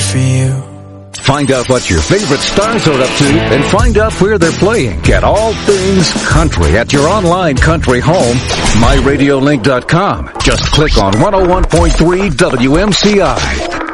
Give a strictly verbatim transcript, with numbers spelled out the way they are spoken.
for you. Find out what your favorite stars are up to and find out where they're playing. Get all things country at your online country home, my radio link dot com. Just click on one oh one point three W M C I.